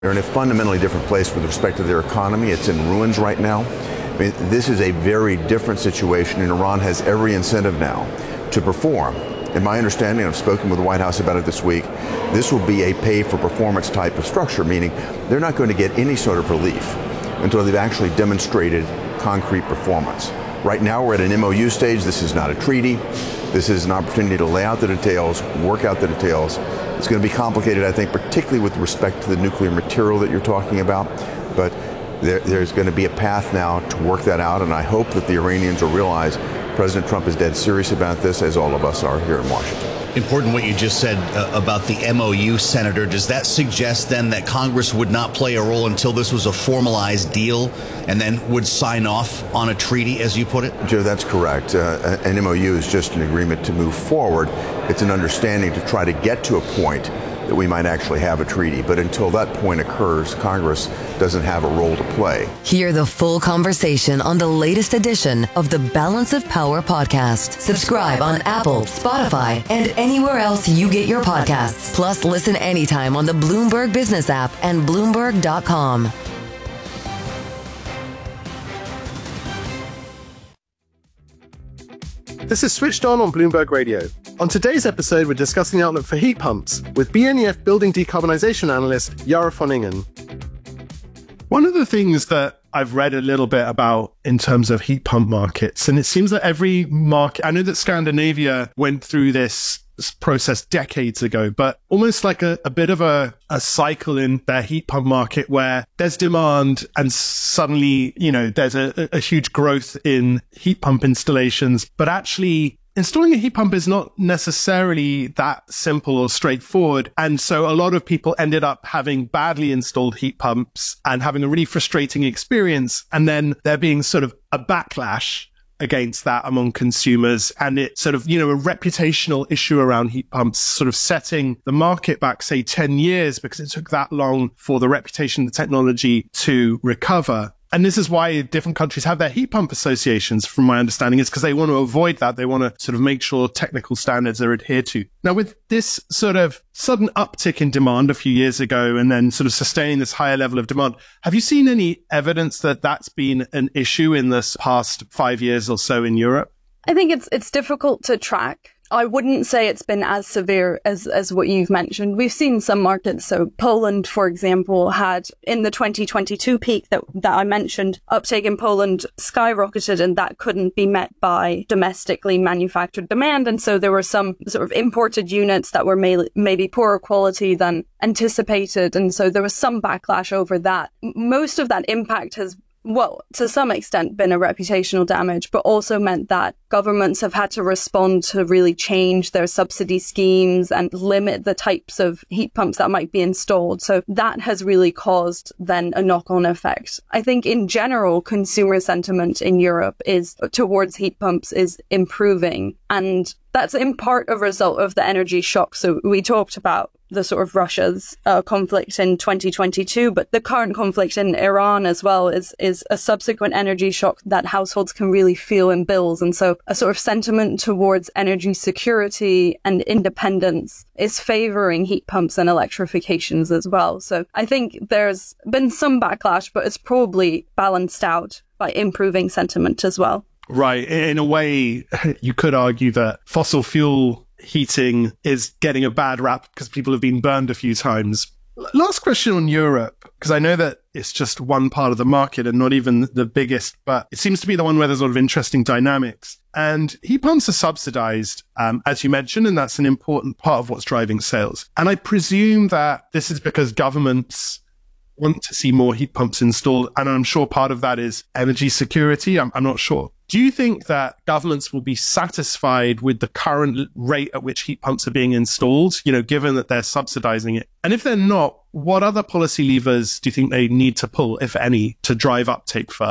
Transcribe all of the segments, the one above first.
They're in a fundamentally different place with respect to their economy. It's in ruins right now. I mean, this is a very different situation, and Iran has every incentive now to perform. In my understanding, I've spoken with the White House about it this week, this will be a pay-for-performance type of structure, meaning they're not going to get any sort of relief until they've actually demonstrated concrete performance. Right now, we're at an MOU stage. This is not a treaty. This is an opportunity to lay out the details, work out the details. It's going to be complicated, I think, particularly with respect to the nuclear material that you're talking about. But there's going to be a path now to work that out, and I hope that the Iranians will realize President Trump is dead serious about this, as all of us are here in Washington. Important what you just said about the MOU, Senator. Does that suggest then that Congress would not play a role until this was a formalized deal and then would sign off on a treaty, as you put it? Joe, that's correct. An MOU is just an agreement to move forward. It's an understanding to try to get to a point that we might actually have a treaty. But until that point occurs, Congress doesn't have a role to play. Hear the full conversation on the latest edition of the Balance of Power podcast. Subscribe on Apple, Spotify, and anywhere else you get your podcasts. Plus, listen anytime on the Bloomberg Business app and Bloomberg.com. This is Switched On Bloomberg Radio. On today's episode, we're discussing the outlook for heat pumps with BNEF building decarbonization analyst Yara von Ingen. One of the things that I've read a little bit about in terms of heat pump markets, and it seems that every market, I know that Scandinavia went through this process decades ago, but almost like a bit of a cycle in their heat pump market where there's demand and suddenly, there's a huge growth in heat pump installations, but actually installing a heat pump is not necessarily that simple or straightforward. And so a lot of people ended up having badly installed heat pumps and having a really frustrating experience. And then there being sort of a backlash against that among consumers, and it sort of, a reputational issue around heat pumps sort of setting the market back, say 10 years, because it took that long for the reputation of the technology to recover. And this is why different countries have their heat pump associations, from my understanding, is because they want to avoid that. They want to sort of make sure technical standards are adhered to. Now, with this sort of sudden uptick in demand a few years ago and then sort of sustaining this higher level of demand, have you seen any evidence that that's been an issue in this past 5 years or so in Europe? I think it's difficult to track. I wouldn't say it's been as severe as what you've mentioned. We've seen some markets. So Poland, for example, had in the 2022 peak that I mentioned, uptake in Poland skyrocketed, and that couldn't be met by domestically manufactured demand. And so there were some sort of imported units that were maybe poorer quality than anticipated. And so there was some backlash over that. Most of that impact has, well, to some extent been a reputational damage, but also meant that governments have had to respond to really change their subsidy schemes and limit the types of heat pumps that might be installed. So that has really caused then a knock-on effect. I think in general, consumer sentiment in Europe towards heat pumps is improving. And that's in part a result of the energy shock. So we talked about the sort of Russia's conflict in 2022, but the current conflict in Iran as well is a subsequent energy shock that households can really feel in bills. And so a sort of sentiment towards energy security and independence is favoring heat pumps and electrifications as well. So I think there's been some backlash, but it's probably balanced out by improving sentiment as well. Right. In a way, you could argue that fossil fuel heating is getting a bad rap because people have been burned a few times. Last question on Europe, because I know that it's just one part of the market and not even the biggest, but it seems to be the one where there's a lot of interesting dynamics. And heat pumps are subsidized, as you mentioned, and that's an important part of what's driving sales. And I presume that this is because governments want to see more heat pumps installed. And I'm sure part of that is energy security. I'm not sure. Do you think that governments will be satisfied with the current rate at which heat pumps are being installed, given that they're subsidizing it? And if they're not, what other policy levers do you think they need to pull, if any, to drive uptake further?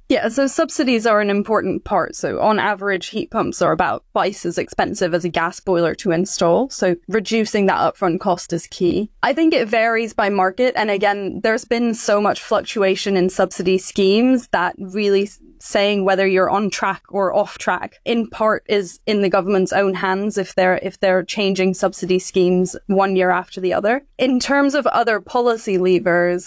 Yeah, so subsidies are an important part. So on average, heat pumps are about twice as expensive as a gas boiler to install. So reducing that upfront cost is key. I think it varies by market. And again, there's been so much fluctuation in subsidy schemes that really saying whether you're on track or off track in part is in the government's own hands if they're changing subsidy schemes one year after the other. In terms of other policy levers,